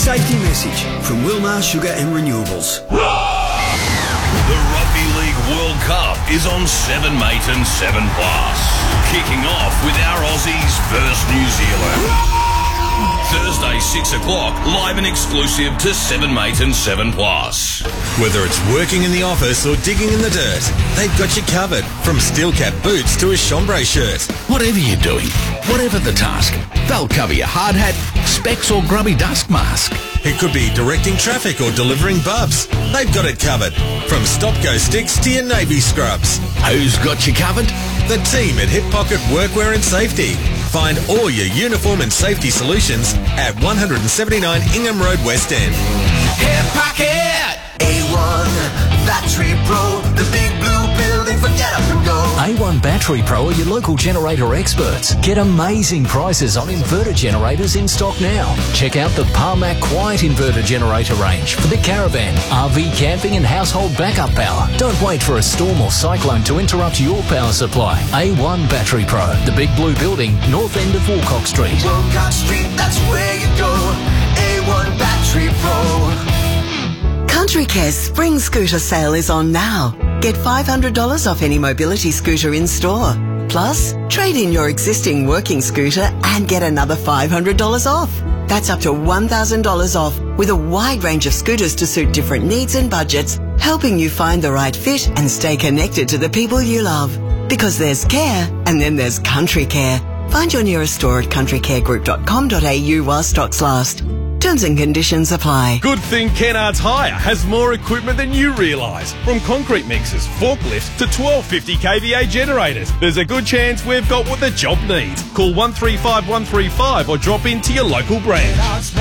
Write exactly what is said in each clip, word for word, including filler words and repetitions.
safety message from Wilmar Sugar and Renewables. The Rugby League World Cup is on seven mate and seven plus. Kicking off with our Aussies versus New Zealand. Thursday, six o'clock, live and exclusive to seven mate and seven plus. Whether it's working in the office or digging in the dirt, they've got you covered. From steel cap boots to a chambray shirt. Whatever you're doing, whatever the task, they'll cover your hard hat, specs or grubby dust mask. It could be directing traffic or delivering bubs. They've got it covered. From stop-go sticks to your navy scrubs. Who's got you covered? The team at Hip Pocket Workwear and Safety. Find all your uniform and safety solutions at one seventy-nine Ingham Road, West End. Hip Pocket! A one Battery Pro, the big blue building for get up and go. A one Battery Pro are your local generator experts. Get amazing prices on inverter generators in stock now. Check out the Parmac Quiet Inverter Generator range for the caravan, R V camping and household backup power. Don't wait for a storm or cyclone to interrupt your power supply. A one Battery Pro, the big blue building, north end of Wilcox Street. Wilcox Street, that's where you go. A one Battery Pro. Country Care's spring scooter sale is on now. Get five hundred dollars off any mobility scooter in store. Plus, trade in your existing working scooter and get another five hundred dollars off. That's up to one thousand dollars off with a wide range of scooters to suit different needs and budgets, helping you find the right fit and stay connected to the people you love. Because there's care and then there's Country Care. Find your nearest store at country care group dot com dot a u while stocks last. Terms and conditions apply. Good thing Kennards Hire has more equipment than you realise. From concrete mixers, forklifts to twelve fifty k V A generators. There's a good chance we've got what the job needs. Call one three five one three five or drop into your local branch.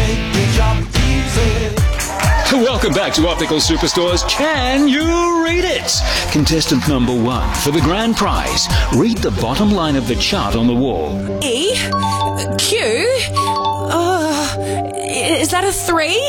Welcome back to Optical Superstore's Can You Read It? Contestant number one for the grand prize. Read the bottom line of the chart on the wall. E? Q? Uh, is that a three?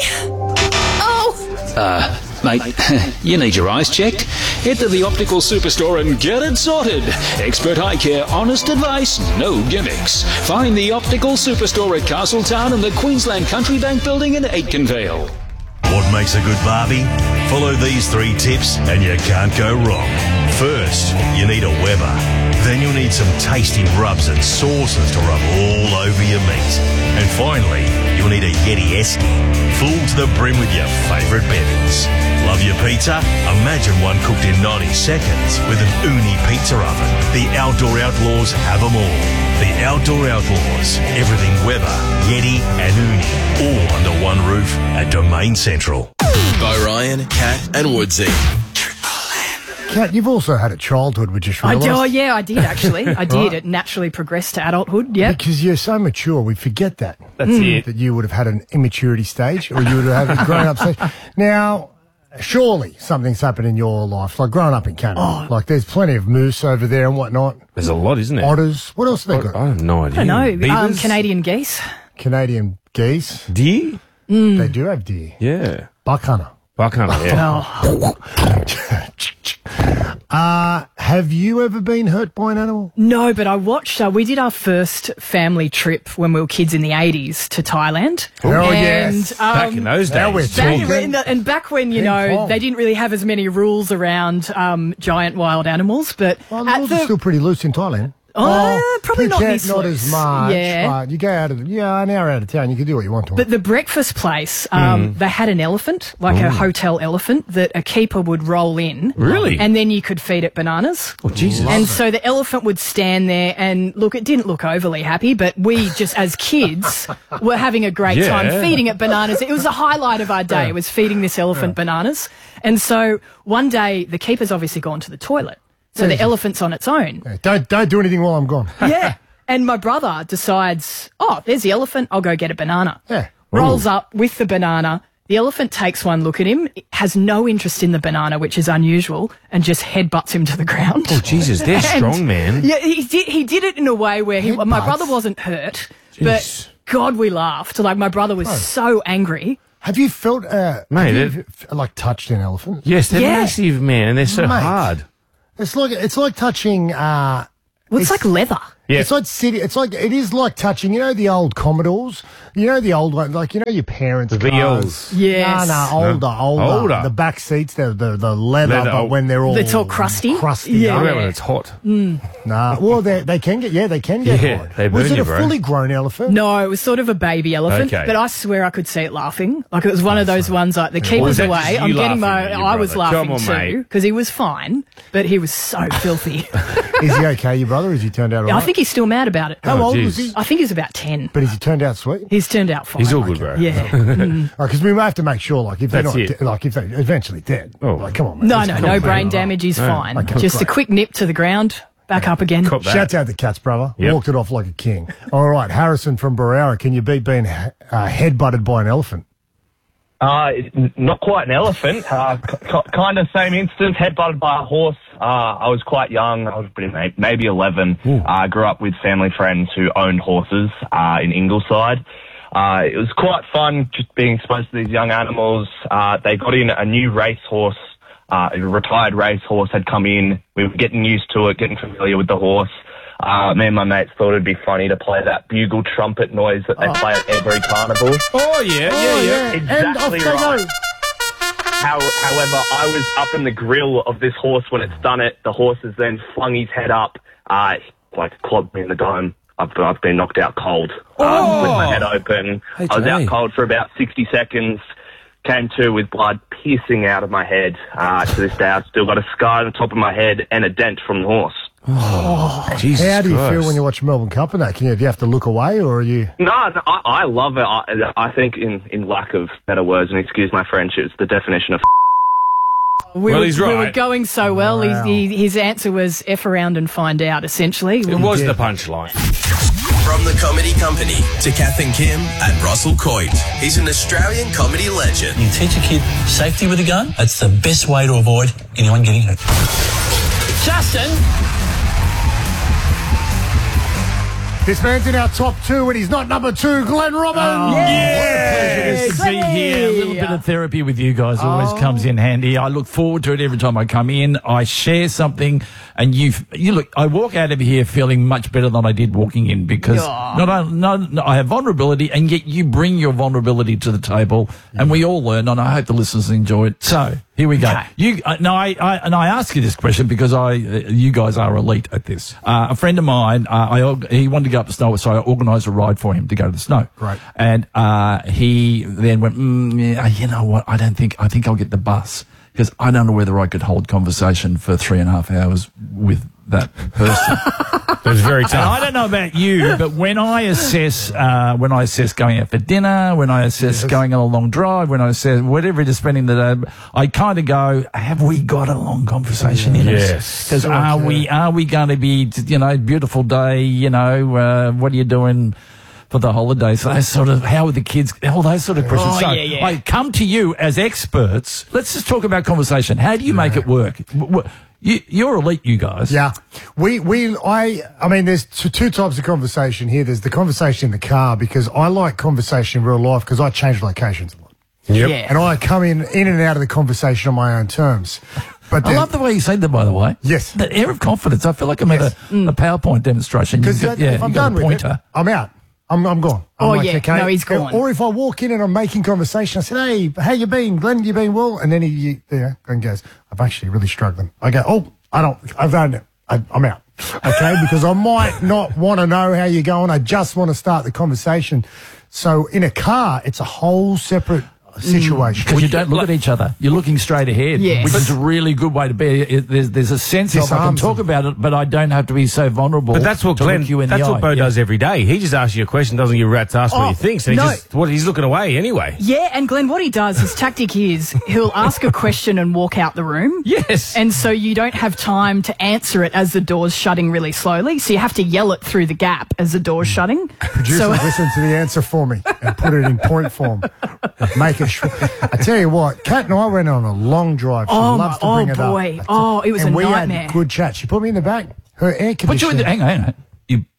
Oh! Uh, mate, you need your eyes checked. Head to the Optical Superstore and get it sorted. Expert eye care, honest advice, no gimmicks. Find the Optical Superstore at Castletown and the Queensland Country Bank building in Aitkenvale. What makes a good barbie? Follow these three tips and you can't go wrong. First, you need a Weber. Then you'll need some tasty rubs and sauces to rub all over your meat. And finally, you'll need a Yeti Esky, full to the brim with your favourite bevies. Love your pizza? Imagine one cooked in ninety seconds with an Uni pizza oven. The Outdoor Outlaws have them all. The Outdoor Outlaws. Everything Weber, Yeti and Uni. All under one roof at Domain Central. By Ryan, Kat and Woodsy. Kat, you've also had a childhood, we just I realised. do, oh, yeah, I did actually. I did. Right. It naturally progressed to adulthood, yeah. Because you're so mature, we forget that. That's mm. it. That you would have had an immaturity stage or you would have had a grown-up stage. Now, surely something's happened in your life, like growing up in Canada. Oh. Like there's plenty of moose over there and whatnot. There's a lot, isn't there? Otters. What else have they got? I have no idea. I don't know. Um, Beavers? Canadian geese. Canadian geese. Deer? Mm. They do have deer. Yeah. Buck hunter. Buck hunter, yeah. Oh. uh, have you ever been hurt by an animal? No, but I watched, uh, we did our first family trip when we were kids in the eighties to Thailand. Oh, and, yes. Um, Back in those Now we're days. Back talking. in the, and back when, you King know, Kong. they didn't really have as many rules around um, giant wild animals, but Well, the at rules the, are still pretty loose in Thailand. Oh, probably not Phuket, this not loose. as much. Yeah. But you go out of yeah, an hour out of town, you can do what you want to. But the breakfast place, um, Mm. they had an elephant, like a hotel elephant, that a keeper would roll in. Really? And then you could feed it bananas. Oh, Jesus. And so the elephant would stand there and look, it didn't look overly happy, but we just as kids were having a great Yeah. time feeding it bananas. It was the highlight of our day, Yeah. was feeding this elephant Yeah. bananas. And so one day the keeper's obviously gone to the toilet. So Yeah. the elephant's on its own. Yeah, don't don't do anything while I'm gone. Yeah. And my brother decides, oh, there's the elephant, I'll go get a banana. Yeah. Rolls up with the banana. The elephant takes one look at him, has no interest in the banana, which is unusual, and just headbutts him to the ground. Oh, Jesus, they're And- strong, man. Yeah, he did, he did it in a way where he, my Headbutts? brother wasn't hurt, Jeez. but God, we laughed. Like, my brother was Oh. so angry. Have you felt uh, Mate, have you, it- f- like touched an elephant? Yes, they're Yeah. massive, man, and they're so Mate. hard. It's like it's like touching. Uh, Well, it's, like leather. Yeah. It's like city. It's like it is like touching. You know the old Commodores. You know the old one, like you know your parents' The cars. V Ls. Yes. No, no, older, older, Older. The back seats, the the, the leather, Leather, but oh. when they're all It's all crusty. crusty. Yeah. I Yeah. remember when it's hot. Nah. Well, they they can get. Yeah, they can get Yeah, hot. they Was burn it you, a bro. fully grown elephant? No, it was sort of a baby elephant, Okay. but I swear I could see it laughing. Like it was one of those ones like the Or keeper's was that away. just you I'm getting my. laughing at your I was brother? laughing Come on, too mate. because he was fine, but he was so filthy. Is he okay, your brother? Has he turned out all I right? think he's still mad about it. How Oh, old geez. was he? I think he's about ten. But has he turned out sweet? He's turned out fine. He's all good, bro. Yeah. Mm. Because we may have to make sure, like, if they're That's not, it. de- like, if they're eventually dead. Oh. Like, come on, man. No, Let's no, come no on, brain man. damage. He's No. fine. Okay, Just a great. quick nip to the ground, back up again. Cop that. Shouts out to Cats, brother. Yep. Walked it off like a king. All right, Harrison from Barara, can you beat being uh, headbutted by an elephant? Uh, it's not quite an elephant. Uh, k- kind of same instance, headbutted by a horse. Uh, I was quite young. I was pretty, may- maybe eleven. I uh, grew up with family friends who owned horses uh, in Ingleside. Uh, it was quite fun just being exposed to these young animals. Uh, they got in a new racehorse. Uh, a retired racehorse had come in. We were getting used to it, getting familiar with the horse. Uh, me and my mates thought it'd be funny to play that bugle trumpet noise that they play at every carnival. Oh, yeah, yeah, yeah. Exactly right. How, however, I was up in the grill of this horse when it's done it. The horse has then flung his head up, uh, like clogged me in the dome. I've, I've been knocked out cold. Oh. Um, with my head open. Hey, I was hey. out cold for about sixty seconds. Came to with blood piercing out of my head. Uh, to this day, I've still got a scar on the top of my head and a dent from the horse. Oh, Jesus How do you Christ. feel when you watch Melbourne Cup and that? Can you, do you have to look away or are you... No, no I, I love it. I, I think, in, in lack of better words, and excuse my French, it's the definition of. We, Well, were, he's we were right. going so well. Wow. He, he, his answer was F around and find out, essentially. It was the punchline. From the Comedy Company to Kath and Kim and Russell Coit. He's an Australian comedy legend. You teach a kid safety with a gun, that's the best way to avoid anyone getting hurt. Justin! This man's in our top two and he's not number two, Glenn Robbins. Yes, to be here. A little bit of therapy with you guys always Oh. comes in handy. I look forward to it every time I come in. I share something, and you, you look. I walk out of here feeling much better than I did walking in because Yeah. not only not, no, I have vulnerability, and yet you bring your vulnerability to the table, and we all learn. And I hope the listeners enjoy it. So here we go. Okay. You, uh, no, I, I, and I ask you this question because I, uh, you guys are elite at this. Uh, a friend of mine, uh, I, org- he wanted to go up the snow, so I organised a ride for him to go to the snow. Right. And uh, he then went, mm, yeah, you know what? I don't think, I think I'll get the bus because I don't know whether I could hold conversation for three and a half hours with that person. It was very And I tough. don't know about you, but when I assess, uh, when I assess going out for dinner, when I assess going on a long drive, when I assess whatever it is spending the day, I kind of go, have we got a long conversation in us? Yes. Because So are true. we, are we going to be, you know, beautiful day, you know, uh, what are you doing for the holidays? Those sort of, how are the kids, all those sort of questions. Oh, so yeah, yeah. I come to you as experts. Let's just talk about conversation. How do you make it work? W- w- You, you're elite, you guys. Yeah. We, we, I, I mean, there's two, two types of conversation here. There's the conversation in the car because I like conversation in real life because I change locations a lot. Yep. Yeah. And I come in, in and out of the conversation on my own terms. But I then- love the way you said that, by the way. Yes. The air of confidence. I feel like I'm Yes. at a, a PowerPoint demonstration. Because You've got- yeah, if I'm you've got done a with pointer. it, I'm out. I'm, I'm gone. I'm Oh, yeah. No, he's gone. Or if I walk in and I'm making conversation, I said, hey, how you been? Glenn, you been well? And then he, you, yeah, Glenn goes, I'm actually really struggling. I go, oh, I don't, I've done it. I, I'm out. Okay. Because I might not want to know how you're going. I just want to start the conversation. So in a car, it's a whole separate situation. Because you don't look at each other. You're looking straight ahead, Yes. which is a really good way to be. It, there's, there's a sense of I can Disarms talk them. about it, but I don't have to be so vulnerable. But that's what to Glenn, look you in that's the what eye. Bo Yeah. does every day. He just asks you a question, doesn't give a rat's ass Oh, what he thinks, and he no. just, what, he's looking away anyway. Yeah, and Glenn, what he does, his tactic is he'll ask a question and walk out the room. Yes. And so you don't have time to answer it as the door's shutting really slowly. So you have to yell it through the gap as the door's shutting. Producers, So listen to the answer for me and put it in point form. Make it short. I tell you what, Kat and I went on a long drive. She Oh, loves to my- bring oh, it up. boy. Oh, it was and a we nightmare. had good chat. She put me in the back. Her air But you, conditioning. hang on, hang on. You,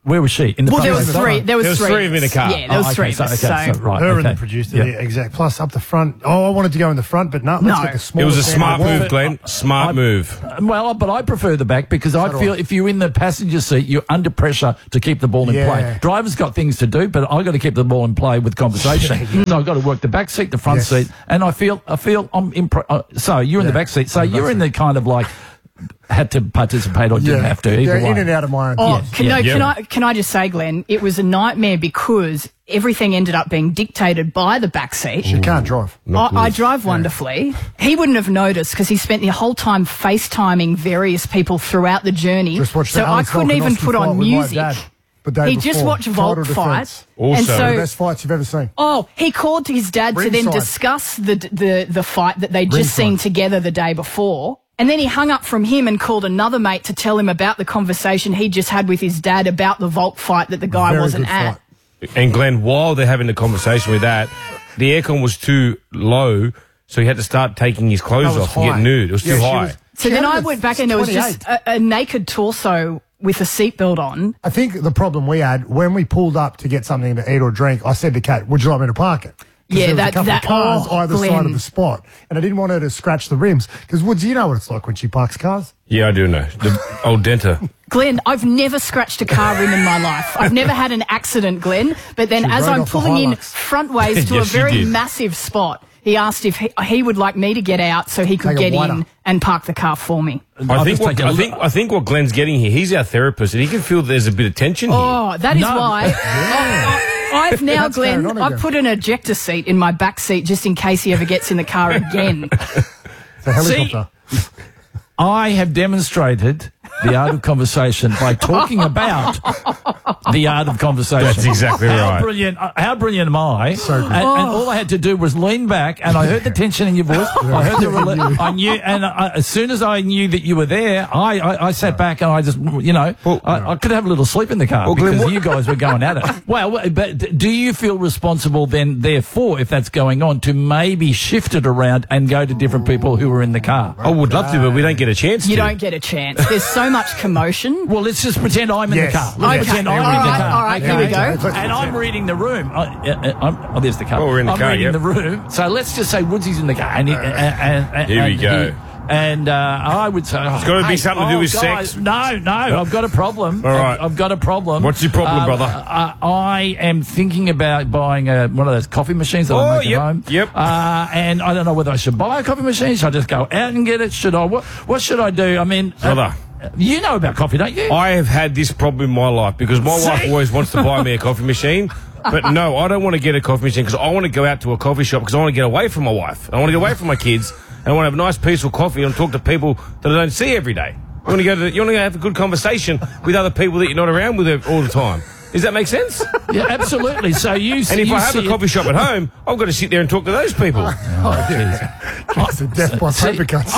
Where was she? In the Well, there front was of the three. car? There was, There was three. three of them in a car. Yeah, there was Oh, three okay, of so- us. okay, So, so- right. Her okay. and the producer, Yeah. yeah, exactly. Plus up the front. Oh, I wanted to go in the front, but no, let's No. get the It small. was a smart move, Glenn. Smart I- move. Well, but I prefer the back because I do feel I. if you're in the passenger seat, you're under pressure to keep the ball in Yeah. play. Driver's got things to do, but I got to keep the ball in play with conversation. So I've got to work the back seat, the front Yes. seat, and I feel I feel I'm impre- uh, so you're in the Yeah, back seat, so in the back you're in the seat. kind of like had to participate or didn't have to. Either yeah, way. in and out of my own. Oh, Yes, can, yeah, no, yeah. can I can I just say, Glenn, it was a nightmare because everything ended up being dictated by the back seat. She can't drive. I, I drive wonderfully. He wouldn't have noticed because he spent the whole time FaceTiming various people throughout the journey. Just watched so the I Alex couldn't even Volkanovski put fight on with my music. dad the day He just before. watched Volk Total fight. defense. Also- and The so, best fights you've ever seen. oh, he called his dad to then Ringside. discuss the the the fight that they'd just Ringside. seen together the day before. And then he hung up from him and called another mate to tell him about the conversation he just had with his dad about the Volk fight that the guy Very wasn't good at. fight. And Glenn, while they're having the conversation with that, the aircon was too low, so he had to start taking his clothes That was off and get high. nude. It was Yeah, too she high. was- So She then had I a went back and there was just twenty-eight. a, a naked torso with a seatbelt on. I think the problem we had when we pulled up to get something to eat or drink, I said to Kat, "Would you like me to park it?" 'Cause Yeah, there was that- a couple that- of cars oh, either side Glenn. of the spot, and I didn't want her to scratch the rims because Woods, you know what it's like when she parks cars. Yeah, I do know. The old Denta. Glenn, I've never scratched a car rim in my life. I've never had an accident, Glenn. But then She as rode I'm off the pulling in Hilux. frontways to Yes, a she very did. massive spot, he asked if he, he would like me to get out so he could Take a get wider. in and park the car for me. I I'll think, just what, take a I, look- think, I think what Glenn's getting here, he's our therapist, and he can feel there's a bit of tension here. Oh, that is No. why I, I, I've now, That's going Glenn, on I again. put an ejector seat in my back seat just in case he ever gets in the car again. It's a helicopter. I have demonstrated the art of conversation by talking about the art of conversation. That's exactly how right. Brilliant, uh, how brilliant am I? So good. And, and all I had to do was lean back, and I heard the tension in your voice. I heard the rela- I knew, and I, as soon as I knew that you were there, I, I, I sat back and I just, you know, Well, I, I could have a little sleep in the car Well, Glenn, because what- you guys were going at it. Well, but d- do you feel responsible then, therefore, if that's going on, to maybe shift it around and go to different people who were in the car? I would love to, but we don't get a chance You to. don't get a chance. There's so much commotion. Well, let's just pretend I'm in Yes. the car. Let's Okay. pretend I'm All in the right, car. all right, here we go. Let's And pretend. I'm reading the room. I, uh, uh, I'm, oh, there's the car. Oh, we're in the I'm car, reading yep. the room. So let's just say Woodsy's in the car. And, he, and, and, and, Here we and go. he- and uh, I would say, oh, It's gotta be hey, something to do oh, with guys, sex. No, no, I've got a problem. All right. I've, I've got a problem. What's your problem, Um, brother? Uh, I am thinking about buying a, one of those coffee machines that Oh, I make yep, at home. yep. Uh, and I don't know whether I should buy a coffee machine. Should I just go out and get it? Should I? What, what should I do? I mean, uh, Brother. you know about coffee, don't you? I have had this problem in my life because my See? wife always wants to buy me a coffee machine. But no, I don't want to get a coffee machine because I want to go out to a coffee shop because I want to get away from my wife. I want to get away from my kids. And I want to have a nice, peaceful coffee and talk to people that I don't see every day. You want to go to, you want to have a good conversation with other people that you're not around with all the time. Does that make sense? Yeah, absolutely. So you And if you I have see a it- coffee shop at home, I've got to sit there and talk to those people. Oh, It's a death by See, paper cuts. I,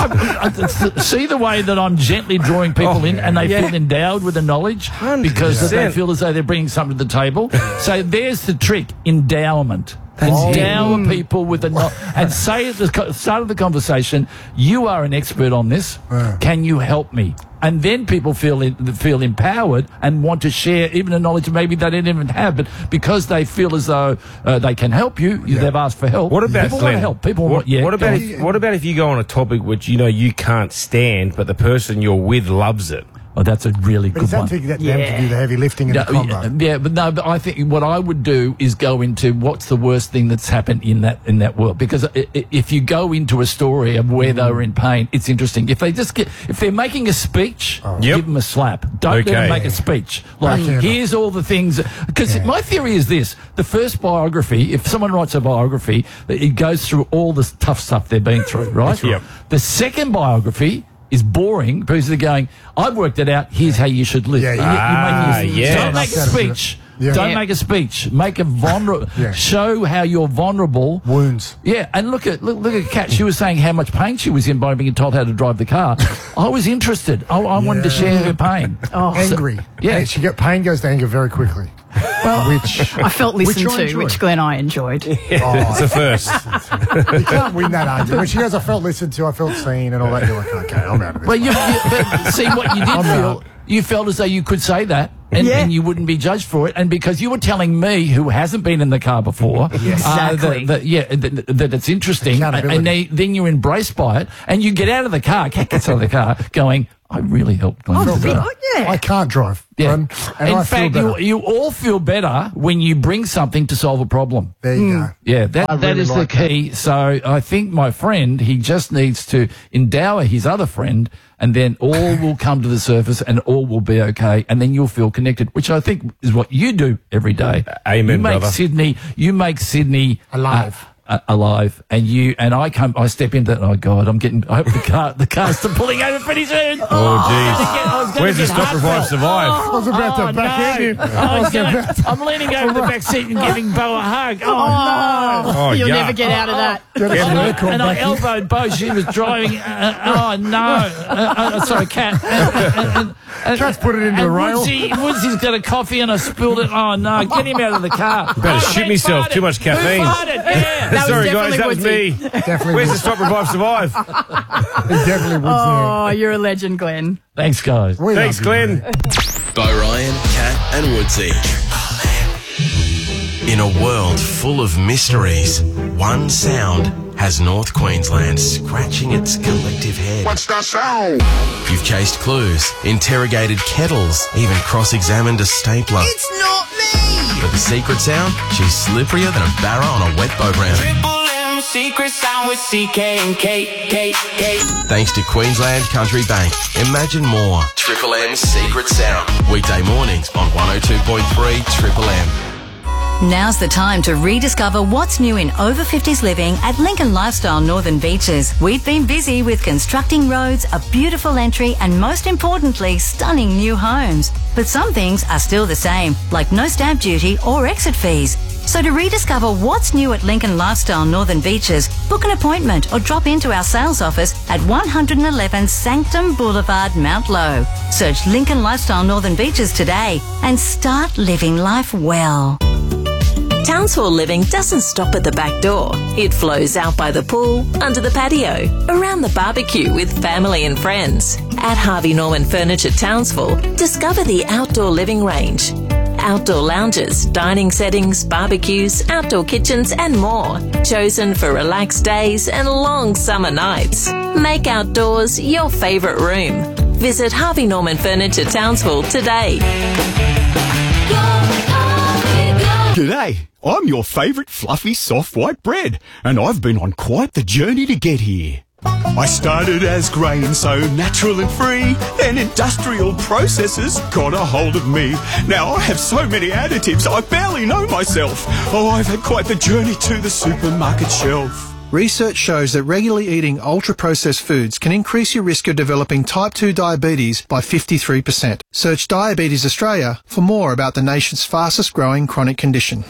I, see the way that I'm gently drawing people Oh, in, and they yeah. feel endowed with the knowledge because they percent. feel as though they're bringing something to the table. So there's the trick: endowment. Endow people with the knowledge, and say at the co- start of the conversation, "You are an expert on this. Can you help me?" And then people feel in, feel empowered and want to share even the knowledge maybe they didn't even have, but because they feel as though uh, they can help you, you they've asked for help. What about people Glenn? want to help? People what, want yeah. what about go if, what about if you go on a topic which you know you can't stand, but the person you're with loves it? Oh, that's a really But good is that one. to get them to do the heavy lifting in Yeah, the combo? yeah, yeah, but no, but I think what I would do is go into what's the worst thing that's happened in that in that world. Because i- i- if you go into a story of where they were in pain, it's interesting. If they just get, if they're making a speech, Yep. give them a slap. Don't let Okay. them make a speech. Like, Backhander. here's all the things. Because my theory is this: the first biography, if someone writes a biography, it goes through all the tough stuff they've been through, right? Yep. The second biography is boring because they're going, I've worked it out, here's how you should live. Yeah, You- yeah. Ah, you make your- yes. Don't make a speech. Yeah. Don't Yeah. make a speech. Make a vulnerable. Yeah. Show how you're vulnerable. Wounds. Yeah, and look at look, look at Kat. She was saying how much pain she was in by being told how to drive the car. I was interested. I, I wanted to share her pain. Oh, Angry. yeah. And she get pain goes to anger very quickly. well, Which I felt listened Which I to, enjoyed. which Glenn I enjoyed. It's a first. you can't win that argument. When she goes, I felt listened to, I felt seen, and all that. You're like, okay, I'm out of this. But you, you but see what you did I'm feel. out. You felt as though you could say that. And, Yeah. and you wouldn't be judged for it. And because you were telling me, who hasn't been in the car before, Yes. uh, Exactly. that, that, yeah, that, that it's interesting, and, and they, then you're embraced by it, and you get out of the car, Kat gets out of the car, going, I really helped Glenn Oh, today. yeah. I can't drive. Yeah. And, and in I fact, feel you, better. you all feel better when you bring something to solve a problem. There you go. Yeah, that, I that really is like the key. So I think my friend, he just needs to endow his other friend, and then all will come to the surface and all will be okay. And then you'll feel connected, which I think is what you do every day. Amen, you make brother. Sydney, you make Sydney Alive. Uh, uh, alive, and you and I come. I step into that. Oh God, I'm getting. I hope the car, the car's still pulling over pretty soon. Oh, I was jeez. gonna Where's the get stop, revive, heartfelt. survive? I was about Oh, to back no. in you. I was gonna, I'm leaning over the back seat and giving Bo a hug. Oh, no. Oh, You'll yeah. never get out of that. Get And a I, record and I back in. elbowed Bo. She was driving. Uh, oh no! Uh, uh, sorry, Kat. And, and, Just put it into and the rail. Woodsy, Woodsy's got a coffee and I spilled it. Oh no! Get him out of the car. Better Oh, shit who myself. farted? Too much caffeine. Who farted? Yeah. That was Sorry, guys, definitely that was Woodsy. me. Definitely Where's the would. stop, revive, survive? It definitely would. Oh, you're a legend, Glenn. Thanks, guys. We Thanks, love you, Glenn. man. Bo Ryan, Kat and Woodsy. In a world full of mysteries, one sound has North Queensland scratching its collective head. What's that sound? You've chased clues, interrogated kettles, even cross-examined a stapler. It's not me! But the secret sound? She's slipperier than a barra on a wet boat round. Triple M secret sound with C K and K, K, K. Thanks to Queensland Country Bank. Imagine more. Triple M's Secret Sound. Weekday mornings on one oh two point three Triple M. Now's the time to rediscover what's new in over fifties living at Lincoln Lifestyle Northern Beaches. We've been busy with constructing roads, a beautiful entry, and most importantly, stunning new homes. But some things are still the same, like no stamp duty or exit fees. So to rediscover what's new at Lincoln Lifestyle Northern Beaches, book an appointment or drop into our sales office at one eleven Sanctum Boulevard, Mount Low. Search Lincoln Lifestyle Northern Beaches today and start living life well. Townsville living doesn't stop at the back door. It flows out by the pool, under the patio, around the barbecue with family and friends. At Harvey Norman Furniture Townsville, discover the outdoor living range. Outdoor lounges, dining settings, barbecues, outdoor kitchens and more. Chosen for relaxed days and long summer nights. Make outdoors your favourite room. Visit Harvey Norman Furniture Townsville today. G'day, I'm your favourite fluffy soft white bread, and I've been on quite the journey to get here. I started as grain, so natural and free, then industrial processes got a hold of me. Now I have so many additives, I barely know myself. Oh, I've had quite the journey to the supermarket shelf. Research shows that regularly eating ultra-processed foods can increase your risk of developing type two diabetes by fifty-three percent. Search Diabetes Australia for more about the nation's fastest growing chronic condition.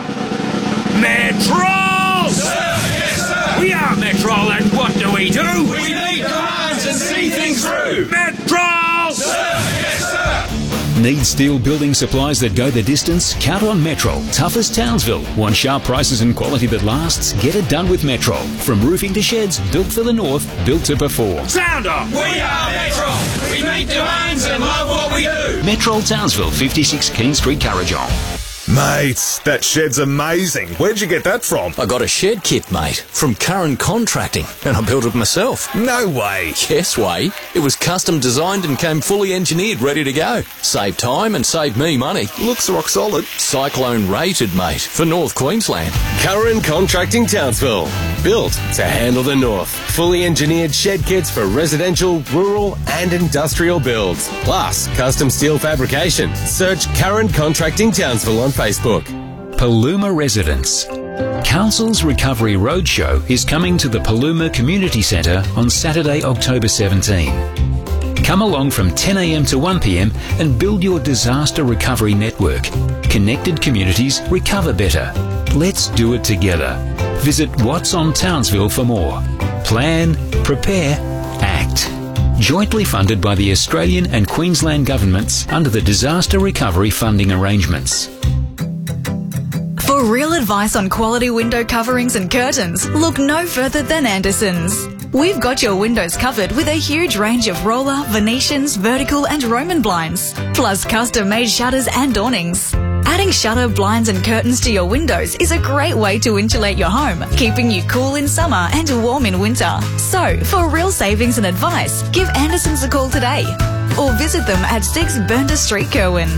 Metro! Sir, yes, sir. We are Metro, and what do we do? We need your hands and see things through. Metro! Sir, yes, sir. Need steel building supplies that go the distance? Count on Metro. Tough as Townsville. Want sharp prices and quality that lasts? Get it done with Metro. From roofing to sheds, built for the north, built to perform. Sound off! We are Metro. We meet demands and love what we do. Metro Townsville, fifty-six King Street, Currajong. Mate, that shed's amazing. Where'd you get that from? I got a shed kit, mate, from Curran Contracting, and I built it myself. No way. Yes way. It was custom designed and came fully engineered, ready to go. Save time and save me money. Looks rock solid. Cyclone rated, mate, for North Queensland. Curran Contracting Townsville. Built to handle the north. Fully engineered shed kits for residential, rural and industrial builds. Plus, custom steel fabrication. Search Curran Contracting Townsville on Facebook. Paluma residents. Council's Recovery Roadshow is coming to the Paluma Community Centre on Saturday, October seventeenth. Come along from ten a m to one p m and build your disaster recovery network. Connected communities recover better. Let's do it together. Visit What's on Townsville for more. Plan, prepare, act. Jointly funded by the Australian and Queensland governments under the Disaster Recovery Funding Arrangements. For For real advice on quality window coverings and curtains, look no further than Anderson's. We've got your windows covered with a huge range of roller, Venetians, vertical and Roman blinds, plus custom-made shutters and awnings. Adding shutter, blinds and curtains to your windows is a great way to insulate your home, keeping you cool in summer and warm in winter. So, for real savings and advice, give Anderson's a call today or visit them at six Burnter Street, Kerwin.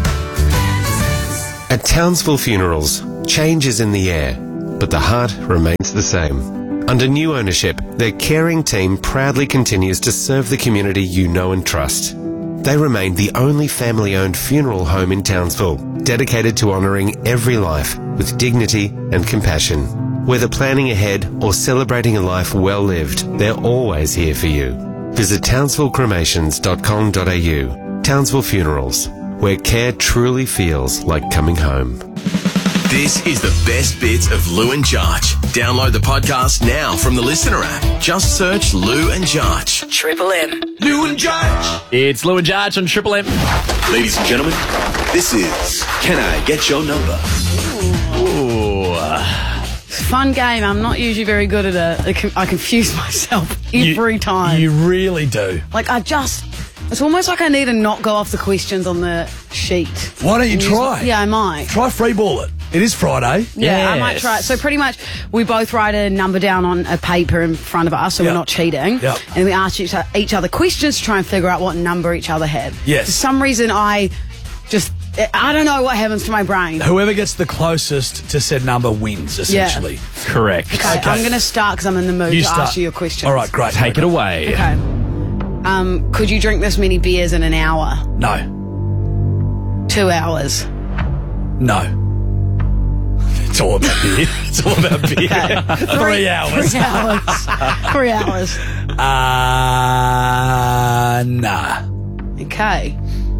At Townsville Funerals, change is in the air, but the heart remains the same. Under new ownership, their caring team proudly continues to serve the community you know and trust. They remain the only family-owned funeral home in Townsville, dedicated to honouring every life with dignity and compassion. Whether planning ahead or celebrating a life well lived, they're always here for you. Visit townsville cremations dot com dot a u. Townsville Funerals, where care truly feels like coming home. This is the best bits of Lou and Jarch. Download the podcast now from the Listener app. Just search Lou and Jarch. Triple M. Lou and Jarch. It's Lou and Jarch on Triple M. Ladies and gentlemen, this is Can I Get Your Number? Ooh. Fun game. I'm not usually very good at it. I confuse myself every you, time. You really do. Like, I just... It's almost like I need to not go off the questions on the sheet. Why don't you And try? Yeah, I might. Try free ball it. It is Friday. Yeah, I might try it. So pretty much we both write a number down on a paper in front of us, so Yep. we're not cheating. Yep. And we ask each, each other questions to try and figure out what number each other had. Yes. For some reason, I just... I don't know what happens to my brain. Whoever gets the closest to said number wins, essentially. Yeah. Correct. Okay, I'm going to start because I'm in the mood You to start. ask you your questions. All right, great. Take it away. Okay. Um, could you drink this many beers in an hour? No. Two hours? No. It's all about beer. It's all about beer. Okay. Three, Three- hours. Three hours. Three hours. Uh, nah. Okay.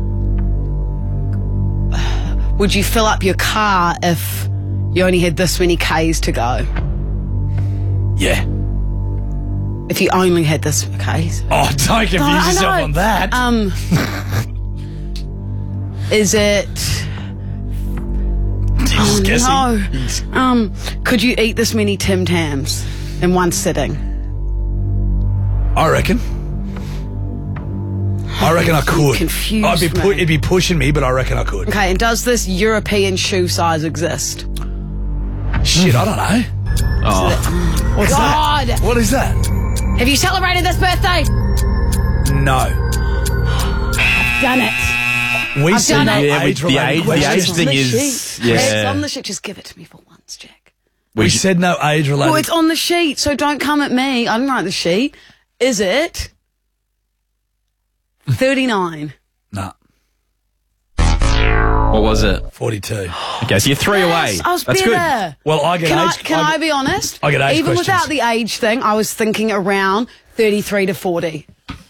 Would you fill up your car if you only had this many Ks to go? Yeah. If you only had this Ks? Oh, don't confuse No, I yourself know. on that. Um, is it... Oh, guessing. no. Um, could you eat this many Tim Tams in one sitting? I reckon. I reckon I could. Confused I'd be pu- me. it'd be pushing me, but I reckon I could. Okay, and does this European shoe size exist? Shit, I don't know. Oh. What's God! that? What is that? Have you celebrated this birthday? No. Done it. We I've see done no it. Yeah, we- the age-related age- the questions. age thing on the is- sheet. yeah. It's on the sheet. Just give it to me for once, Jack. We, We said no age-related. Well, it's on the sheet, so don't come at me. I didn't write the sheet. Is it thirty-nine? No. What was it? forty-two. Okay, so you're three away. Yes, I was That's better. good. Well, I get Can, I, age. can I, be honest? I get age Even questions. without the age thing, I was thinking around thirty-three to forty.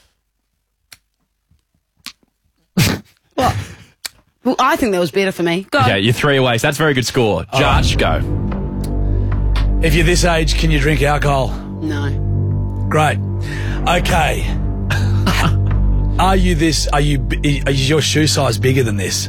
What? Well, I think that was better for me. Go. Okay, you're three away, so that's a very good score. Jarch, go. If you're this age, can you drink alcohol? No. Great. Okay. Are you this? Are you? b- Is your shoe size bigger than this?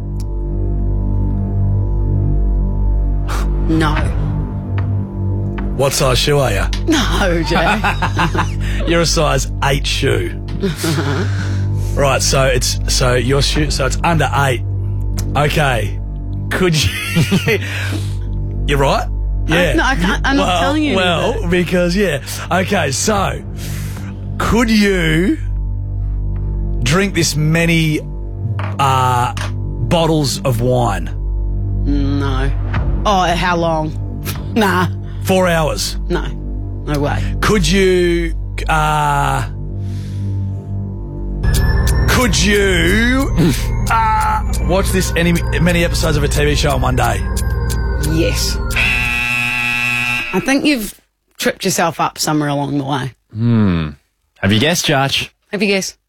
No. What size shoe are you? No, Jay. You're a size eight shoe. Right. So it's so your shoe. So it's under eight. Okay. Could you? You're right. Yeah. no, I can't- I'm not well, telling you Well, anything. because yeah. Okay. So could you drink this many uh, bottles of wine? No. Oh, how long? Nah. Four hours. No. No way. Could you? Uh, could you uh, watch this any many episodes of a T V show in one day? Yes. I think you've tripped yourself up somewhere along the way. Hmm. Have you guessed, Jarch? Have you guessed?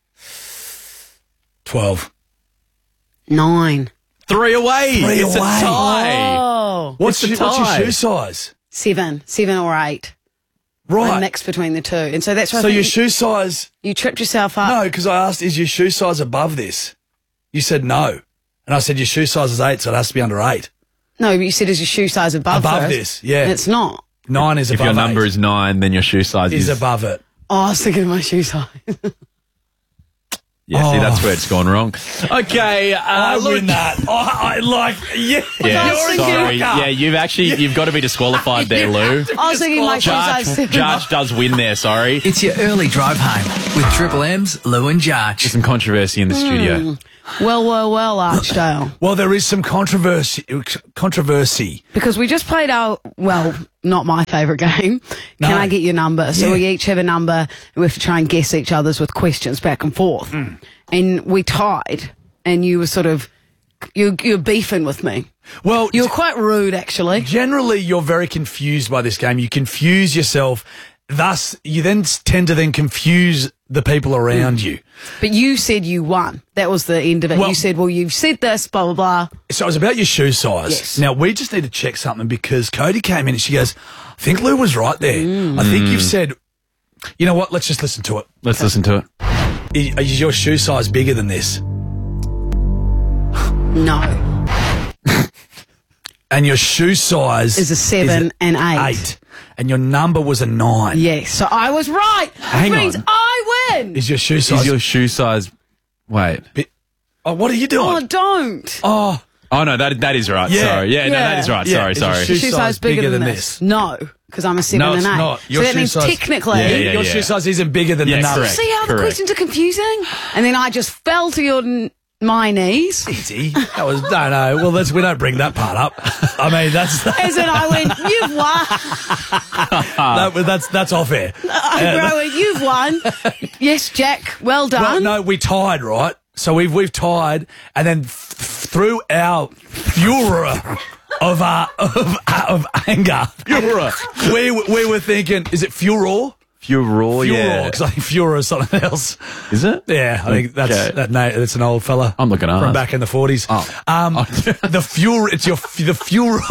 Twelve. Nine. Three away. Three it's away. a tie. Oh. What's, It's a your, what's your tie. shoe size? Seven. Seven or eight. Right. A mix between the two. And so that's why I So think your you- shoe size? You tripped yourself up. No, because I asked, is your shoe size above this? You said no, and I said your shoe size is eight, so it has to be under eight. No, but you said is your shoe size above Above first? this, yeah. It's not. Nine is If above your number eight. is nine, then your shoe size is is. above it. Oh, I was thinking of my shoe size. Yeah, see, Oh. that's where it's gone wrong. Okay, uh, I look- win that. Oh, I like, yeah. Yeah, You're a sorry. sucker. Yeah, you've actually you've got to be disqualified there, Lou. I was thinking my shoe Jarch, size. Jarch does win there. Sorry. It's your early drive home with Triple M's Lou and Jarch. There's some controversy in the studio. Well, well, well, Archdale. Well, there is some controversy. Controversy. Because we just played our, well, not my favourite game. No. Can I get your number? So Yeah. we each have a number and we have to try and guess each other's with questions back and forth. Mm. And we tied and you were sort of, you, you were beefing with me. Well, you were quite rude, actually. Generally, you're very confused by this game. You confuse yourself. Thus, you then s- tend to then confuse the people around you. But you said you won. That was the end of it. Well- you said, well, you've said this, blah, blah, blah. So it was about your shoe size. Yes. Now, we just need to check something because Cody came in and she goes, I think Lou was right there. I think you've said, you know what, let's just listen to it. Let's listen to it. Is, is your shoe size bigger than this? No. And your shoe size Is a seven is and eight. eight. And your number was a nine. Yes. So I was right. Hang Which means on. I win. Is your shoe size? Is your shoe size? Wait. oh, what are you doing? Oh, don't. Oh. Oh no, that that is right. Yeah. Sorry. Yeah, no, that is right. Yeah. Sorry, Is your sorry. shoe Shoe size bigger, than, this? No, because I'm a seven No, and it's eight. not. So Your that shoe means size- technically. Yeah, yeah, your yeah. shoe size isn't bigger than Yeah, the number. correct. See how the Correct. questions are confusing? And then I just fell to your n- my knees. Easy. That was no, no. Well, that's we don't bring that part up. I mean, that's As in, I went, you've won. that, but that's that's off air. I went, you've won. Yes, Jack. Well done. Well, no, we tied, right? So we've we've tied, and then th- through our furor of uh, of of anger, Furor. we we were thinking, is it furor? Furor, yeah. Because I think furor is something else. Is it? Yeah, I think that's Okay. that. No, that's an old fella. I'm looking from ask. back in the forties. Oh. Um, the furor. It's your the furor.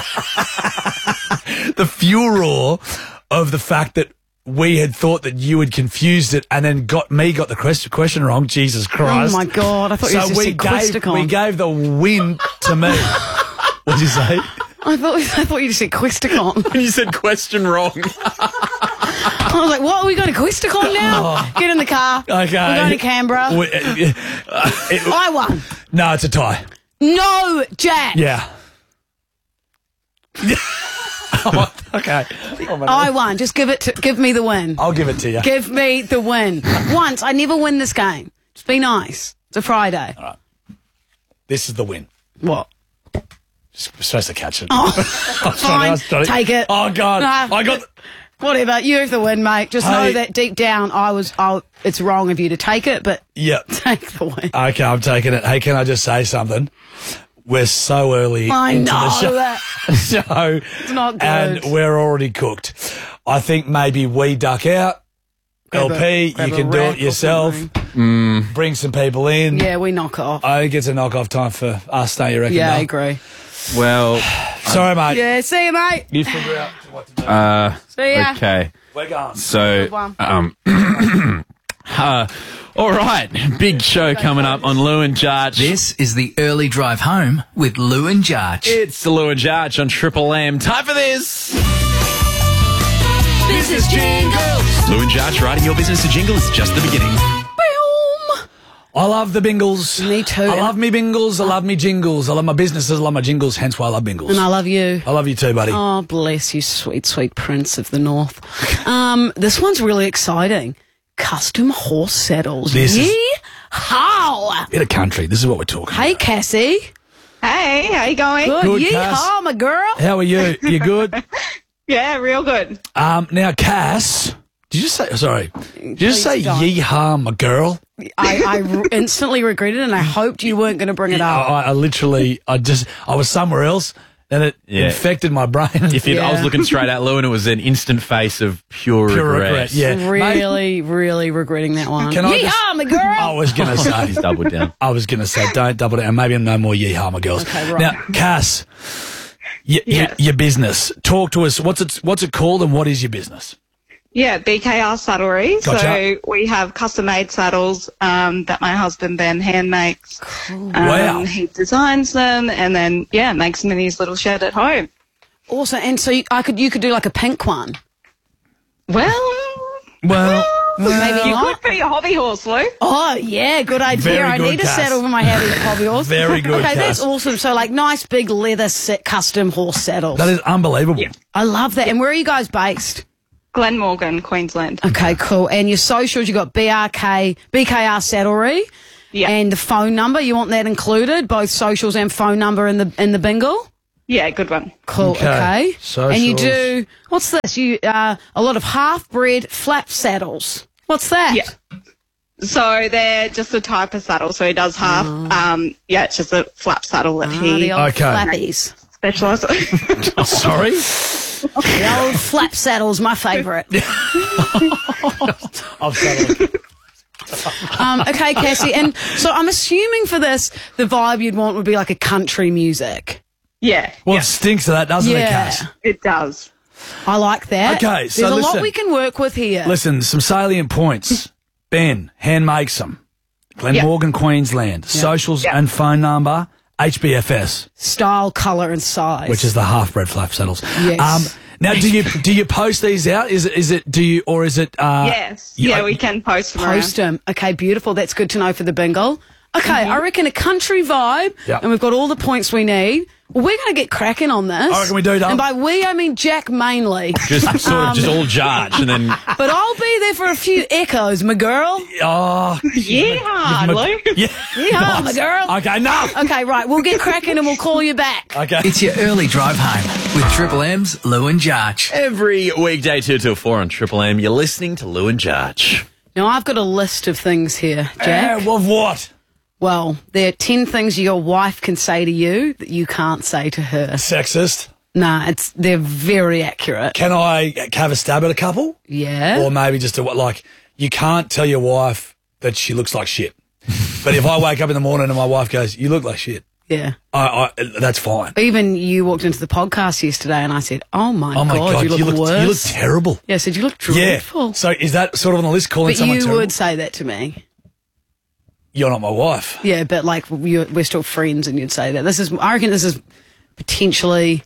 the furor of the fact that we had thought that you had confused it, and then got me got the question question wrong. Jesus Christ! Oh, my God. I thought you so just we said gave Quisticon. we gave the win to me. What did you say? I thought I thought you just said Quisticon. You said question wrong. I was like, what? Are we going to Quisticon now? Get in the car. Oh. Okay, We're going to Canberra. We- uh, uh, it- I won. no, it's a tie. No, Jack. Yeah. Okay. I won. Just give it to, give me the win. I'll give it to you. Give me the win. Once. I never win this game. Just be nice. It's a Friday. This is the win. What? Just- we're supposed to catch it. Oh, I was trying to- I fine. was trying to- Take it. Oh God! Nah. I got. Whatever. You have the win, mate. Just Hey. know that deep down, I was. I, it's wrong of you to take it, but Yep. take the win. Okay, I'm taking it. Hey, can I just say something? We're so early I into know the show, that. show It's not good. and we're already cooked. I think maybe we duck out. Grab L a- P, grab you a can do rack it or yourself. Mm. Bring some people in. Yeah, we knock it off. I think it's a knock-off time for us, don't you reckon? Yeah, I Mel? agree. Well, Sorry, mate. Yeah, see you, mate. You figure out what to do. uh, See ya. okay. We're going. So, Good one. um, uh, all right, big show coming up on Lou and Jarch. This is the early drive home with Lou and Jarch. It's the Lou and Jarch on Triple M. Time for this. Business jingles. Lou and Jarch writing your business a jingle is just the beginning. Boom. I love the bingles. Me too. I love me bingles. I love me jingles. I love my businesses. I love my jingles. Hence why I love bingles. And I love you. I love you too, buddy. Oh, bless you, sweet, sweet prince of the north. Um, this one's really exciting. Custom horse saddles. This is- Yee-haw! Bit of country. This is what we're talking Hey, Cassie. Hey, how you going? Good. Good, Yeehaw, Cass. my girl. How are you? You good? Yeah, real good. Um, now, Cass, did you say, sorry, did you just say Please don't. yeehaw, my girl? I, I re- instantly regretted it, and I hoped you weren't going to bring it I, up. I, I literally, I just, I was somewhere else and it Yeah. infected my brain. If it, I was Yeah. looking straight at Lou and it was an instant face of pure, Pure regret. regret, yeah. Mate, Really, really regretting that one. Can I Yeehaw, just- my girl. I was going to say, He's doubled down. I was going to say, don't double down. Maybe no more yeehaw, my girls. Okay, right. Now, Cass, y- y- Yes. your business. Talk to us. What's it, what's it called and what is your business? Yeah, B K R Saddlery. Gotcha. So we have custom-made saddles um, that my husband Ben hand makes. Um, Wow. He designs them and then, yeah, makes them in his little shed at home. Awesome. And so you, I could you could do like a pink one. Well, Well, maybe you not. could be a hobby horse, Lou. Oh, yeah, good idea. Very I good, need to Cass. saddle for my hobby, hobby horse. Very good, Okay, that's Cass. awesome. So, like, nice big leather set custom horse saddles. that is unbelievable. I love that. And where are you guys based? Glenmorgan, Queensland. Okay, cool. And your socials, you got B R K, B K R Saddlery. Yeah. And the phone number, you want that included? Both socials and phone number in the in the bingle? Yeah, good one. Cool, Okay. okay. Socials. And you do, what's this? You uh, a lot of half-bred flap saddles. What's that? Yeah. So they're just a type of saddle. So he does half. Um, yeah, it's just a flap saddle that Ah, he the old Okay. flappies. specialises. Oh, sorry? The old flap saddle's my favourite. I've saddled. Um, okay, Cassie, and so I'm assuming for this, the vibe you'd want would be like a country music. Yeah. Well, it stinks of that, doesn't it, Yeah. Cass? It does. I like that. Okay, so There's a listen. lot we can work with here. Listen, some salient points. Ben, hand makes them. Glenmorgan, Queensland. Socials Yeah. and phone number, H B F S, Style, colour and size. which is the half-bred flap saddles. Yes. Um, now, do you do you post these out? Is it, is it do you or is it? Uh, Yes. you- Yeah, we can post them Post them. Okay, beautiful. That's good to know for the bingo. Okay, Mm-hmm. I reckon a country vibe, Yeah. and we've got all the points we need. Well, we're going to get cracking on this. I reckon we do, Dom. And by we, I mean Jack mainly. Just sort of just all judge and then But I'll be there for a few echoes, my girl. Oh, Yeah, Lou. yeah. Yeehaw, my girl. Okay, enough. Okay, right. We'll get cracking and we'll call you back. Okay. It's your early drive home with Triple M's Lou and Jarch. every weekday two till four on Triple M, you're listening to Lou and Jarch. Now, I've got a list of things here, Jack. Uh, of what? Well, there are ten things your wife can say to you that you can't say to her. Sexist. Nah, it's they're very accurate. Can I have a stab at a couple? Yeah. Or maybe just a, like, you can't tell your wife that she looks like shit. But if I wake up in the morning and my wife goes, you look like shit, Yeah. I, I, that's fine. Even you walked into the podcast yesterday and I said, oh my, Oh my God, God, you look you look, worse. you look terrible. Yeah, I said, you look Yeah. dreadful. So is that sort of on the list, calling But someone you terrible? would say that to me. You're not my wife. Yeah, but like you're, we're still friends and you'd say that. This is, I reckon this is potentially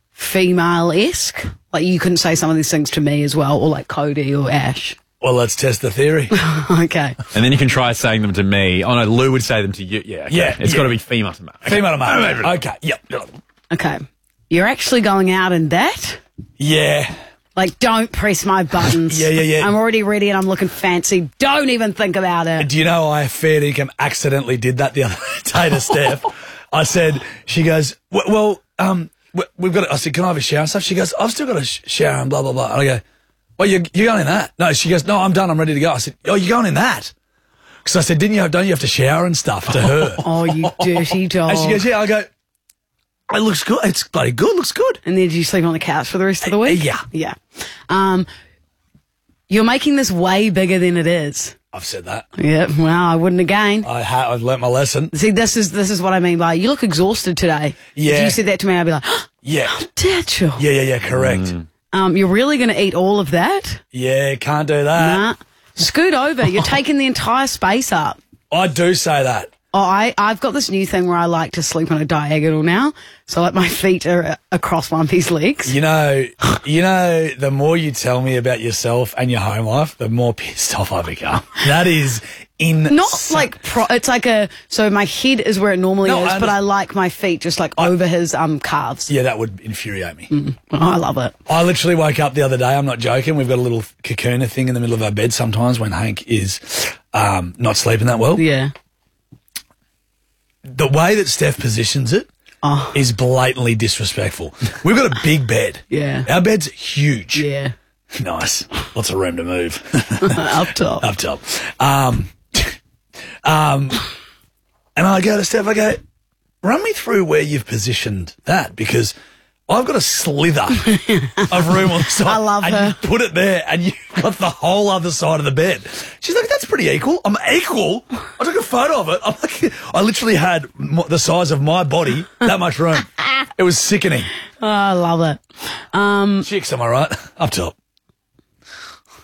female-esque. Like you couldn't say some of these things to me as well, or like Cody or Ash. Well, let's test the theory. Okay. And then you can try saying them to me. Oh no, Lou would say them to you. Yeah, okay. Yeah, It's yeah. got to be female to male. Okay. Female to male. Okay, yep. Okay. You're actually going out in that? Yeah. Like, don't press my buttons. Yeah, yeah, yeah. I'm already ready and I'm looking fancy. Don't even think about it. Do you know I fair income accidentally did that the other day to Steph? I said, she goes, "W- well, um, w- we've got. I said, can I have a shower and stuff? She goes, I've still got a sh- shower and blah blah blah. And I go, well, you you're going in that? No, she goes, no, I'm done. I'm ready to go. I said, oh, you're going in that? Because I said, didn't you have? Don't you have to shower and stuff to her? Oh, you dirty dog. And she goes, yeah. I go, it looks good. It's bloody good. Looks good. And then did you sleep on the couch for the rest of the week? Yeah. Yeah. Um, you're making this way bigger than it is. I've said that. Yeah, well, I wouldn't again. I ha- I've learnt my lesson. See, this is this is what I mean by you look exhausted today. Yeah. If you said that to me, I'd be like, Yeah. did you? Yeah, yeah, yeah. Correct. Um, you're really going to eat all of that? Yeah, can't do that. Nah. Scoot over. You're taking the entire space up. I do say that. Oh, I, I've got this new thing where I like to sleep on a diagonal now. So like my feet are uh, across one of his legs. You know, you know, the more you tell me about yourself and your home life, the more pissed off I become. That is insane. Not like, pro- it's like a, so my head is where it normally No, is, I but I understand. like my feet just like over his um calves. Yeah, that would infuriate me. Oh, I love it. I literally woke up the other day, I'm not joking, we've got a little cocoon thing in the middle of our bed sometimes when Hank is um, not sleeping that well. Yeah. The way that Steph positions it Oh. is blatantly disrespectful. We've got a big bed. Yeah. Our bed's huge. Yeah. Nice. Lots of room to move. Up top. Up top. Um, um, and I go to Steph, I go, run me through where you've positioned that, because I've got a slither of room on the side. I love and her. you put it there and you've got the whole other side of the bed. She's like, that's pretty equal. I'm equal. I took a photo of it. I'm like, I literally had m- the size of my body, that much room. It was sickening. Oh, I love it. Um, Chicks, am I right? Up top.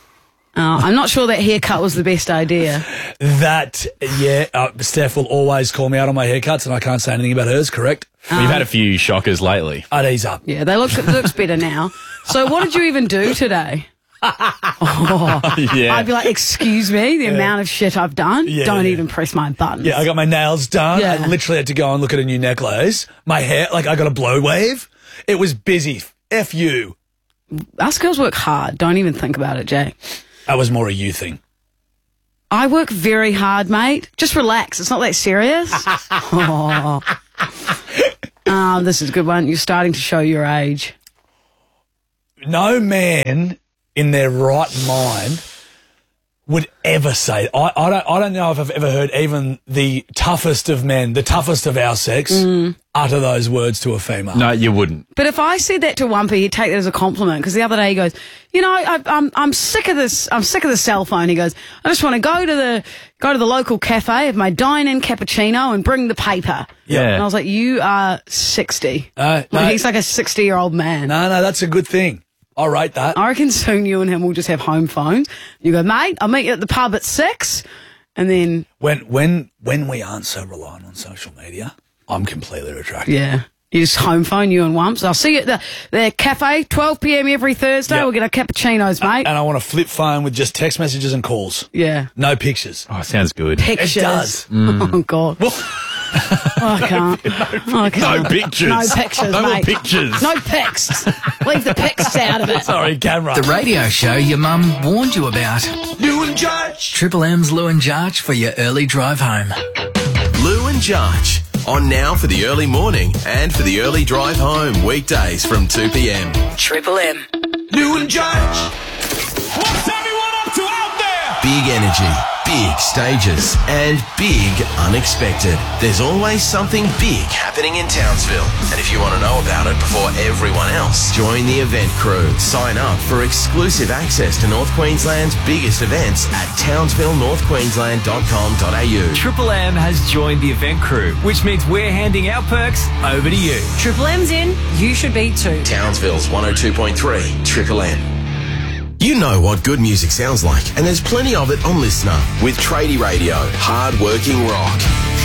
Uh, I'm not sure that haircut was the best idea. That, yeah, uh, Steph will always call me out on my haircuts and I can't say anything about hers, correct? We've had a few shockers lately. I'd ease up. Yeah, they look it looks better now. So what did you even do today? Oh, Yeah. I'd be like, excuse me, the Yeah. amount of shit I've done. Yeah, Don't yeah. even press my buttons. Yeah, I got my nails done. Yeah. I literally had to go and look at a new necklace. My hair, like I got a blow wave. It was busy. F you. Us girls work hard. Don't even think about it, Jay. That was more a you thing. I work very hard, mate. Just relax. It's not that serious. oh. oh, this is a good one. You're starting to show your age. No man in their right mind would ever say, I, I don't I don't know if I've ever heard even the toughest of men, the toughest of our sex, Mm. utter those words to a female. No, you wouldn't. But if I said that to Wumpy, he'd take that as a compliment. Because the other day he goes, you know, I, I'm I'm sick of this. I'm sick of the cell phone. He goes, I just want to go to the go to the local cafe, have my dine-in cappuccino, and bring the paper. Yeah. And I was like, you are sixty. Uh, Like, no. he's like a sixty-year-old man. No, no, that's a good thing. I rate that. I reckon soon you and him will just have home phones. You go, mate, I'll meet you at the pub at six, and then When when when we aren't so reliant on social media, I'm completely retracted. yeah. You just home phone you and Wumps. I'll see you at the, the cafe, twelve p.m. every Thursday. Yep. We'll get our cappuccinos, mate. And I want a flip phone with just text messages and calls. Yeah. No pictures. Oh, sounds good. Pictures. It does. Oh, God. Oh, I can't. Oh, I can't. No pictures. No pictures, No more mate. pictures. No pics. Leave the pics out of it. Sorry, camera. The radio show your mum warned you about. Lou and Judge. Triple M's Lou and Jarch for your early drive home. Lou and Jarch. On now for the early morning and for the early drive home. Weekdays from two p.m. Triple M. Lou and Judge. What's everyone up to out there? Big energy, big stages, and big unexpected. There's always something big happening in Townsville. And if you want to know about it before everyone else, join the event crew. Sign up for exclusive access to North Queensland's biggest events at townsville north queensland dot com dot a u. Triple M has joined the event crew, which means we're handing our perks over to you. Triple M's in, you should be too. Townsville's one oh two point three, Triple M. You know what good music sounds like, and there's plenty of it on Listener with Tradie Radio, hard-working rock.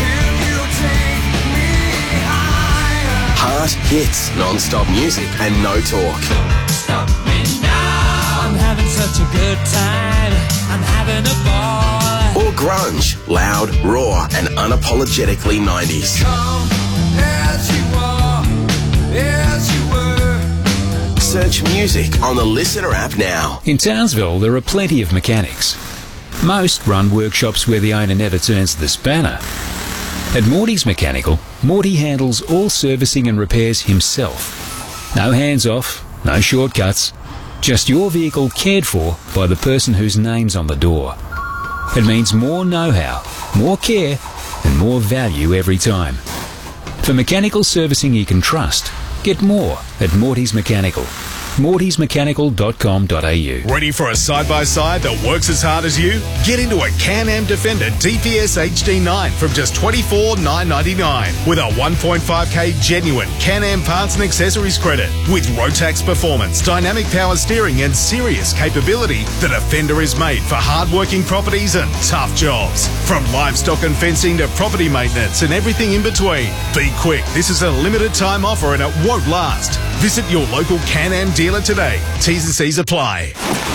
Heart hits, non-stop music, and no talk. Stop me now. I'm having such a good time. I'm having a ball. Or grunge, loud, raw, and unapologetically nineties. Come as you are, as you were. Search music on the Listener app now. In Townsville, there are plenty of mechanics. Most run workshops where the owner never turns the spanner. At Morty's Mechanical, Morty handles all servicing and repairs himself. No hands off, no shortcuts, just your vehicle cared for by the person whose name's on the door. It means more know-how, more care, and more value every time. For mechanical servicing you can trust, get more at Morty's Mechanical. mortys mechanical dot com dot a u. Ready for a side-by-side that works as hard as you? Get into a Can-Am Defender D P S H D nine from just twenty-four thousand nine hundred ninety-nine dollars with a one point five K genuine Can-Am parts and accessories credit. With Rotax performance, dynamic power steering and serious capability, the Defender is made for hard-working properties and tough jobs. From livestock and fencing to property maintenance and everything in between. Be quick, this is a limited time offer and it won't last. Visit your local Can-Am dealer today. T's and C's apply.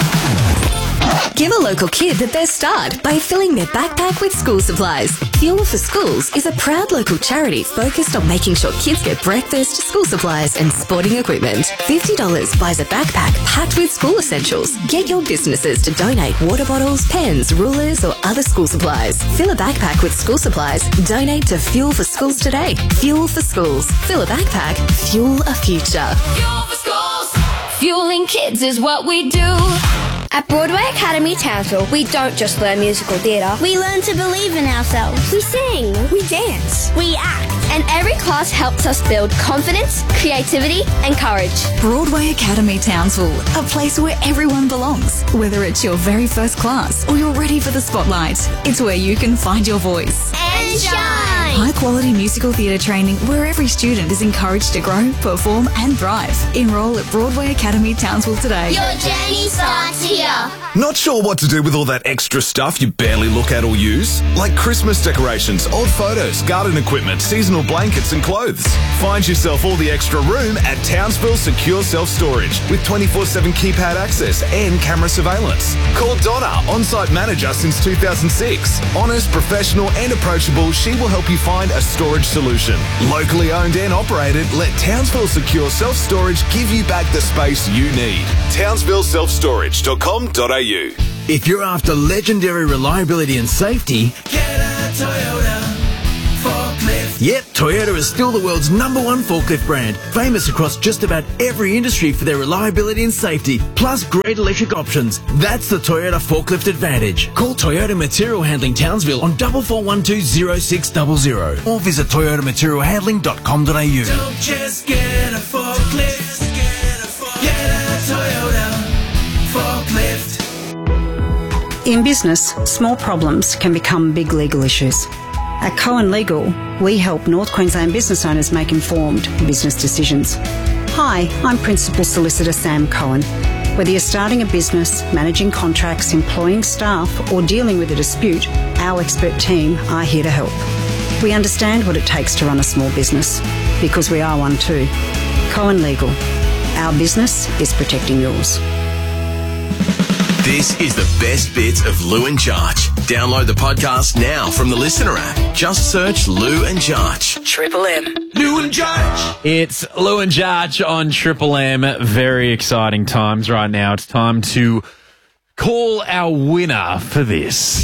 Give a local kid the best start by filling their backpack with school supplies. Fuel for Schools is a proud local charity focused on making sure kids get breakfast, school supplies and sporting equipment. fifty dollars buys a backpack packed with school essentials. Get your businesses to donate water bottles, pens, rulers or other school supplies. Fill a backpack with school supplies. Donate to Fuel for Schools today. Fuel for Schools. Fill a backpack. Fuel a future. Fuel for Schools. Fueling kids is what we do. At Broadway Academy Townsville, we don't just learn musical theatre. We learn to believe in ourselves. We sing. We dance. We act. And every class helps us build confidence, creativity and courage. Broadway Academy Townsville, a place where everyone belongs. Whether it's your very first class or you're ready for the spotlight, it's where you can find your voice. And shine. High quality musical theatre training where every student is encouraged to grow, perform and thrive. Enrol at Broadway Academy Townsville today. Your journey starts here. Not sure what to do with all that extra stuff you barely look at or use? Like Christmas decorations, old photos, garden equipment, seasonal blankets and clothes. Find yourself all the extra room at Townsville Secure Self-Storage with twenty-four seven keypad access and camera surveillance. Call Donna, on-site manager since two thousand six. Honest, professional and approachable, she will help you find a storage solution. Locally owned and operated, let Townsville Secure Self-Storage give you back the space you need. townsville self storage dot com dot a u. If you're after legendary reliability and safety, Get a Toyota forklift. yep, Toyota is still the world's number one forklift brand, famous across just about every industry for their reliability and safety, plus great electric options. That's the Toyota Forklift Advantage. Call Toyota Material Handling Townsville on four four one two zero six zero zero or visit toyota material handling dot com dot a u. Don't just get a forklift. Get a, forklift. Get a Toyota forklift. In business, small problems can become big legal issues. At Cohen Legal, we help North Queensland business owners make informed business decisions. Hi, I'm Principal Solicitor Sam Cohen. Whether you're starting a business, managing contracts, employing staff, or dealing with a dispute, our expert team are here to help. We understand what it takes to run a small business, because we are one too. Cohen Legal. Our business is protecting yours. This is the best bits of Lou and Jarch. Download the podcast now from the Listener app. Just search Lou and Jarch. Triple M. Lou and Jarch. It's Lou and Jarch on Triple M. Very exciting times right now. It's time to call our winner for this.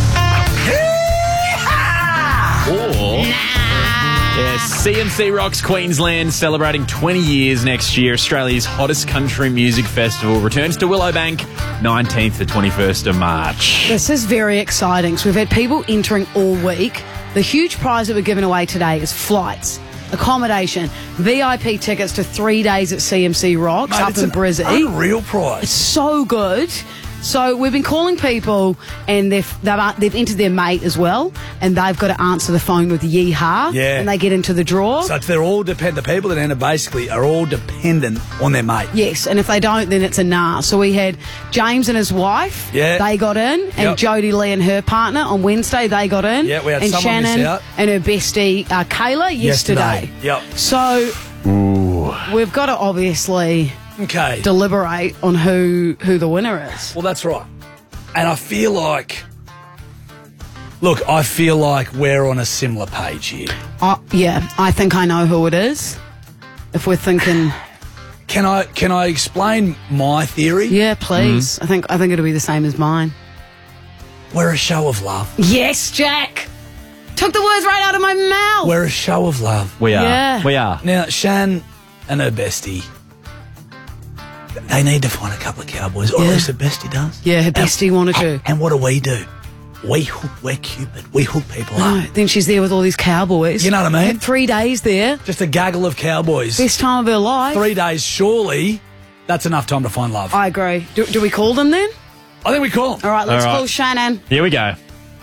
Or, yes, C M C Rocks Queensland celebrating twenty years next year. Australia's hottest country music festival returns to Willowbank, nineteenth to twenty-first of March. This is very exciting. So we've had people entering all week. The huge prize that we're giving away today is flights, accommodation, V I P tickets to three days at C M C Rocks Mate, up it's in an Brizzy. unreal prize. It's so good. So we've been calling people, and they've they've, they've entered their mate as well, and they've got to answer the phone with yeehaw, Yeah. and they get into the draw. So they're all depend. The people that enter basically are all dependent on their mate. Yes, and if they don't, then it's a nah. So we had James and his wife. Yeah. They got in. And Yep. Jodie Lee and her partner on Wednesday, they got in. Yeah, we had and someone miss Shannon out. and her bestie, uh, Kayla, yesterday. Yep. So we've got to obviously Okay. deliberate on who, who the winner is. Well, that's right. And I feel like, look, I feel like we're on a similar page here. Uh, yeah, I think I know who it is. If we're thinking... Can I can I explain my theory? Yeah, please. I think I think it'll be the same as mine. We're a show of love. Yes, Jack! Took the words right out of my mouth! We're a show of love. We are. Yeah. We are. Now, Shan and her bestie, they need to find a couple of cowboys, or Yeah. at least her bestie does. Yeah, her bestie wanted to. And what do we do? We hook, we're Cupid. We hook people I up. know. Then she's there with all these cowboys. You know what I mean? Had three days there. Just a gaggle of cowboys. Best time of her life. Three days, surely that's enough time to find love. I agree. Do, do we call them then? I think we call them. All right, let's All right. call Shannon. Here we go.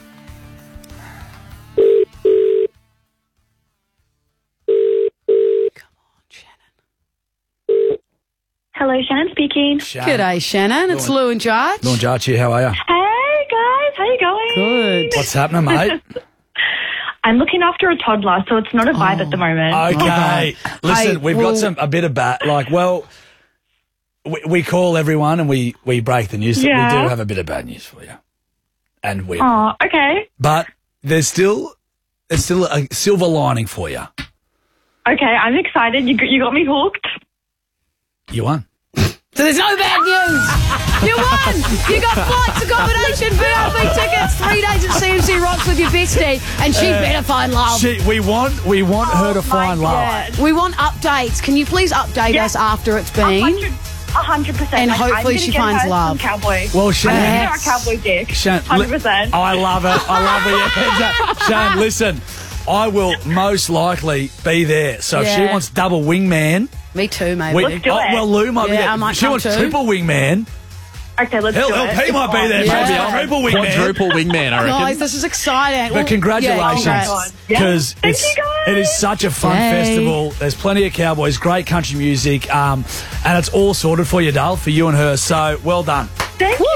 Hello, Shannon speaking. G'day, Shannon. It's Lou and Jarch. Lou and Jarch here, how are you? Hey guys, how you going? Good. What's happening, mate? I'm looking after a toddler, so it's not a vibe at the moment. Okay. Listen, Hey, we've well- got some a bit of bat. Like, well, we, we call everyone and we, we break the news. that Yeah. We do have a bit of bad news for you. And we, Oh, okay. but there's still there's still a silver lining for you. Okay, I'm excited. You got, you got me hooked. You won. So there's no bad news. You won. You got flights, accommodation, V I P tickets, three days at C M C Rocks with your bestie, and she Uh, better find love. She, we want we want her to find love. Yeah. We want updates. Can you please update Yeah. us after it's been? A hundred percent. And Like, hopefully I'm gonna she get finds her love. some Cowboy. Well, I'm Shan- gonna get her a cowboy dick. Shan, li- Hundred percent. I love it. I love where your head's at. Shan, listen, I will most likely be there. So if she Yeah. wants double wingman, Me too, maybe. we, Let's do oh, it. well, Lou might be Yeah, there. I might If she come wants too. triple wingman. Okay, let's Hell, do hell, it. he might be there. It's Maybe on. a triple wingman. Quadruple wingman, I reckon. Guys, this is exciting. But Well, congratulations, yeah, congrats. because Thank it's you, guys. it is such a fun Yay. festival. There's plenty of cowboys, great country music, um, and it's all sorted for you, Dale, for you and her. So well done. Thank you.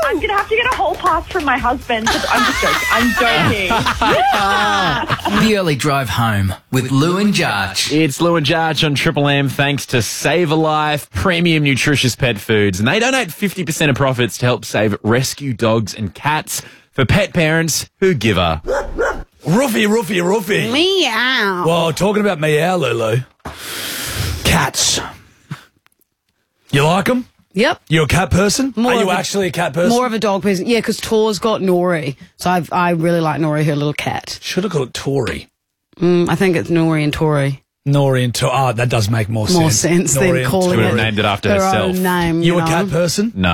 I'm going to have to get a whole pass from my husband. I'm just joking. I'm joking. The early drive home with Lou and Jarch. It's Lou and Jarch on Triple M thanks to Save a Life, premium nutritious pet foods. And they donate fifty percent of profits to help save rescue dogs and cats for pet parents who give a... Roofy, roofy, roofy. Meow. Well, talking about meow, Lulu. Cats. You like them? Yep. You a cat person? More Are you of a- actually a cat person? More of a dog person. Yeah, because Tor's got Nori. So I've, I really like Nori, her little cat. Should have called it Tori. Mm, I think it's Nori and Tori. Nori and Tori. Oh, that does make more sense. More sense Nori than and calling Tori. it named it after her herself. own name. You You a cat know? person? No.